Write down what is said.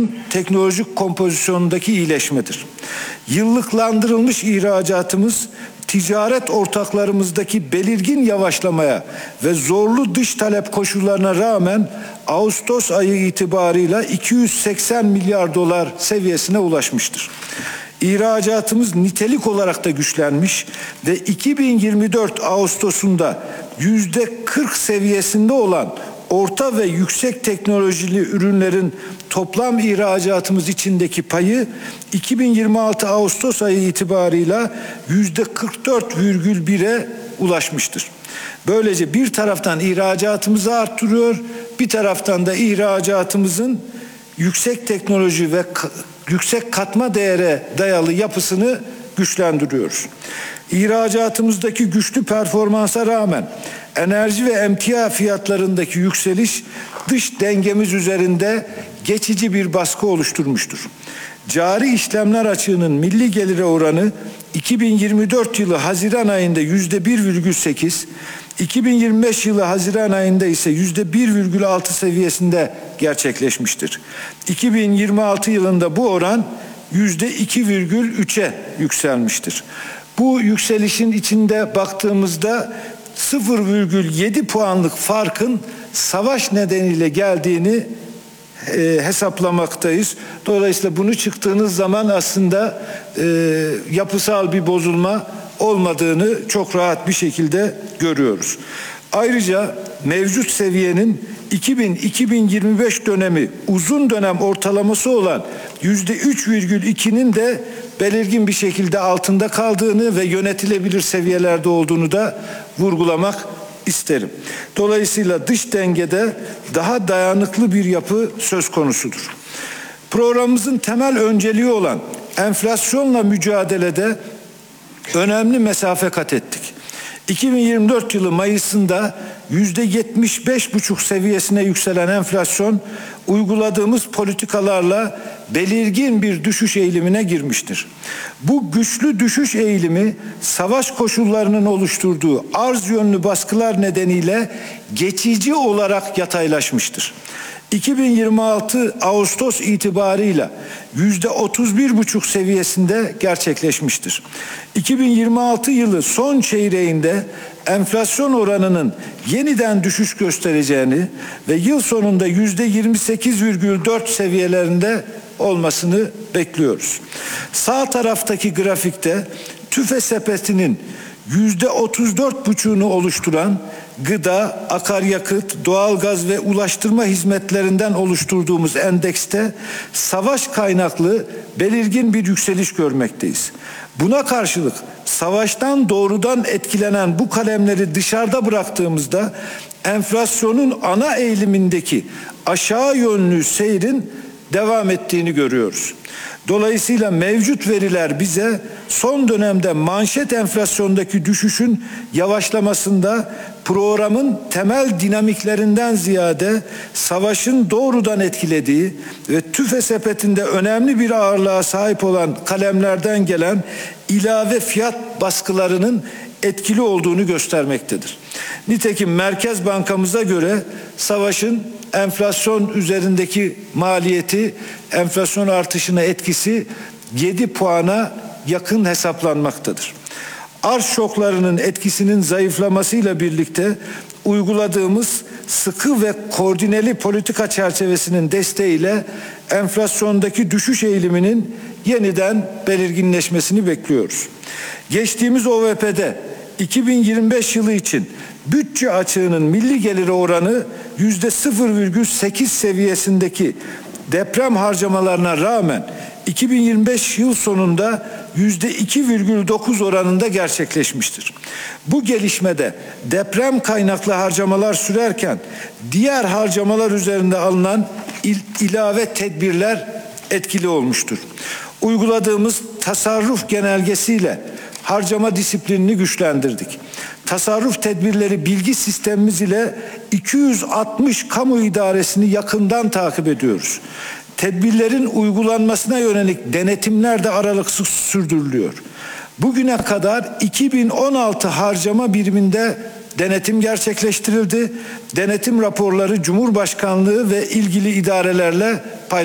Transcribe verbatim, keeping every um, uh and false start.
teknolojik kompozisyonundaki iyileşmedir. Yıllıklandırılmış ihracatımız, ticaret ortaklarımızdaki belirgin yavaşlamaya ve zorlu dış talep koşullarına rağmen Ağustos ayı itibarıyla iki yüz seksen milyar dolar seviyesine ulaşmıştır. İhracatımız nitelik olarak da güçlenmiş ve iki bin yirmi dört Ağustos'unda yüzde kırk seviyesinde olan orta ve yüksek teknolojili ürünlerin toplam ihracatımız içindeki payı iki bin yirmi altı Ağustos ayı itibarıyla yüzde kırk dört virgül bire ulaşmıştır. Böylece bir taraftan ihracatımızı arttırıyor, bir taraftan da ihracatımızın yüksek teknoloji ve yüksek katma değere dayalı yapısını güçlendiriyoruz. İhracatımızdaki güçlü performansa rağmen enerji ve emtia fiyatlarındaki yükseliş dış dengemiz üzerinde geçici bir baskı oluşturmuştur. Cari işlemler açığının milli gelire oranı iki bin yirmi dört yılı Haziran ayında yüzde bir virgül sekiz, iki bin yirmi beş yılı Haziran ayında ise yüzde bir virgül altı seviyesinde gerçekleşmiştir. iki bin yirmi altı yılında bu oran yüzde iki virgül üçe yükselmiştir. Bu yükselişin içinde baktığımızda sıfır virgül yedi puanlık farkın savaş nedeniyle geldiğini e, hesaplamaktayız. Dolayısıyla bunu çıktığınız zaman aslında e, yapısal bir bozulma olmadığını çok rahat bir şekilde görüyoruz. Ayrıca mevcut seviyenin iki bin iki bin yirmi beş dönemi uzun dönem ortalaması olan yüzde üç virgül ikinin de belirgin bir şekilde altında kaldığını ve yönetilebilir seviyelerde olduğunu da vurgulamak isterim. Dolayısıyla dış dengede daha dayanıklı bir yapı söz konusudur. Programımızın temel önceliği olan enflasyonla mücadelede önemli mesafe kat ettik. iki bin yirmi dört yılı Mayıs'ında yüzde yetmiş beş buçuk seviyesine yükselen enflasyon uyguladığımız politikalarla belirgin bir düşüş eğilimine girmiştir. Bu güçlü düşüş eğilimi savaş koşullarının oluşturduğu arz yönlü baskılar nedeniyle geçici olarak yataylaşmıştır. iki bin yirmi altı Ağustos itibarıyla yüzde otuz bir buçuk seviyesinde gerçekleşmiştir. iki bin yirmi altı yılı son çeyreğinde enflasyon oranının yeniden düşüş göstereceğini ve yıl sonunda yüzde yirmi sekiz virgül dört seviyelerinde olmasını bekliyoruz. Sağ taraftaki grafikte TÜFE sepetinin yüzde otuz dört buçuğunu oluşturan gıda, akaryakıt, doğalgaz ve ulaştırma hizmetlerinden oluşturduğumuz endekste savaş kaynaklı belirgin bir yükseliş görmekteyiz. Buna karşılık savaştan doğrudan etkilenen bu kalemleri dışarıda bıraktığımızda enflasyonun ana eğilimindeki aşağı yönlü seyrin devam ettiğini görüyoruz. Dolayısıyla mevcut veriler bize son dönemde manşet enflasyondaki düşüşün yavaşlamasında programın temel dinamiklerinden ziyade savaşın doğrudan etkilediği ve TÜFE sepetinde önemli bir ağırlığa sahip olan kalemlerden gelen ilave fiyat baskılarının etkili olduğunu göstermektedir. Nitekim Merkez Bankamıza göre savaşın enflasyon üzerindeki maliyeti, enflasyon artışına etkisi yedi puana yakın hesaplanmaktadır. Arz şoklarının etkisinin zayıflamasıyla birlikte uyguladığımız sıkı ve koordineli politika çerçevesinin desteğiyle enflasyondaki düşüş eğiliminin yeniden belirginleşmesini bekliyoruz. Geçtiğimiz O V P'de iki bin yirmi beş yılı için bütçe açığının milli geliri oranı yüzde sıfır virgül sekiz seviyesindeki deprem harcamalarına rağmen iki bin yirmi beş yıl sonunda yüzde iki virgül dokuz oranında gerçekleşmiştir. Bu gelişmede deprem kaynaklı harcamalar sürerken diğer harcamalar üzerinde alınan il, ilave tedbirler etkili olmuştur. Uyguladığımız tasarruf genelgesiyle harcama disiplinini güçlendirdik. Tasarruf tedbirleri bilgi sistemimiz ile iki yüz altmış kamu idaresini yakından takip ediyoruz. Tedbirlerin uygulanmasına yönelik denetimler de aralıksız sürdürülüyor. Bugüne kadar iki bin on altı harcama biriminde denetim gerçekleştirildi. Denetim raporları Cumhurbaşkanlığı ve ilgili idarelerle paylaşıldı.